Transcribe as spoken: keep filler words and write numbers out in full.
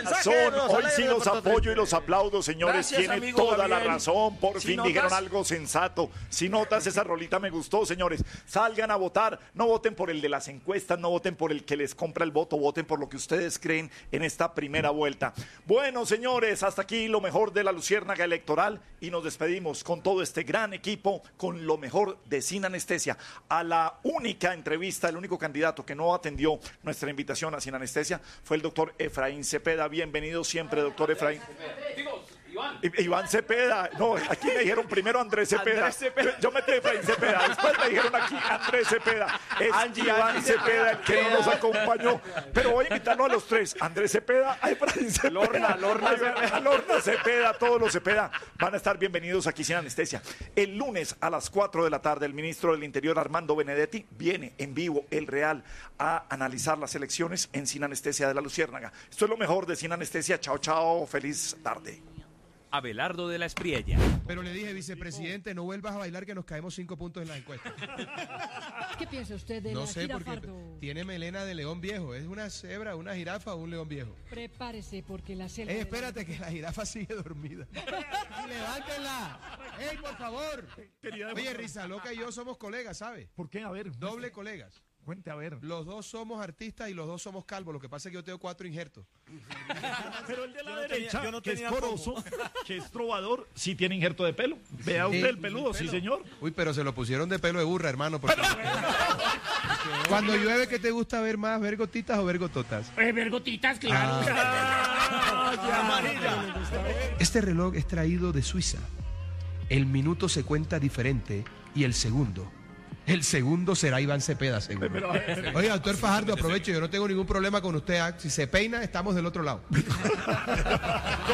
razón, hoy sí los apoyo y los aplaudo, señores. Gracias, Tiene amigo toda Gabriel. la razón. Por Si fin notas... dijeron algo sensato. Si notas, esa rolita me gustó, señores. Salgan a votar. No voten por el de las encuestas, no voten por el que les compra el voto, voten por lo que ustedes creen en esta primera vuelta. Bueno, señores, hasta aquí lo mejor de la Luciérnaga Electoral y nos despedimos con todo este gran equipo, con lo mejor de Sin Anestesia. A la única entrevista, el único candidato que no atendió nuestra invitación a Sin Anestesia fue el doctor Efraín Cepeda. Bienvenido siempre, doctor Efraín. Iván. Iván Cepeda, no, aquí me dijeron primero Andrés Cepeda. Andrés Cepeda. Yo, yo metí Efraín Cepeda, después me dijeron aquí Andrés Cepeda. Es Angie, Iván Angie Cepeda el que no nos acompañó. Pero voy a invitarlo a los tres: Andrés Cepeda, a Efraín Cepeda, Lorna, Lorna, a Lorna Cepeda, todos los Cepeda van a estar bienvenidos aquí Sin Anestesia. El lunes a las cuatro de la tarde, el ministro del Interior, Armando Benedetti, viene en vivo, el Real, a analizar las elecciones en Sin Anestesia de la Luciérnaga. Esto es lo mejor de Sin Anestesia. Chao, chao, feliz tarde. Abelardo de la Espriella. Pero le dije, vicepresidente, no vuelvas a bailar que nos caemos cinco puntos en las encuestas. ¿Qué piensa usted de no la sé, Girafardo? Porque tiene melena de león viejo. ¿Es una cebra, una jirafa o un león viejo? Prepárese porque la selva... Eh, espérate que la jirafa sigue dormida. ¡Levántenla! ¡Ey, por favor! Oye, Risa Loca y yo somos colegas, ¿sabes? ¿Por qué? A ver. Doble colegas. Cuente, a ver. Los dos somos artistas y los dos somos calvos. Lo que pasa es que yo tengo cuatro injertos. Pero el de la yo no derecha, tenía, yo no que es tenía corozo, que es trovador, sí tiene injerto de pelo. Vea usted el peludo, sí, señor. Uy, pero se lo pusieron de pelo de burra, hermano. Porque... Cuando llueve, ¿qué te gusta ver más? ¿Ver gotitas o ver gototas? Eh, ver gotitas, claro. Ah, este reloj es traído de Suiza. El minuto se cuenta diferente y el segundo... El segundo será Iván Cepeda, seguro. Oiga, doctor Fajardo, aprovecho, yo no tengo ningún problema con usted. Si se peina, estamos del otro lado.